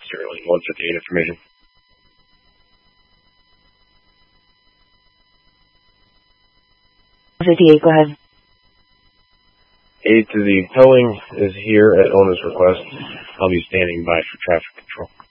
Sterling 158 information. Go ahead. Aid to the towing is here at owner's request. I'll be standing by for traffic control.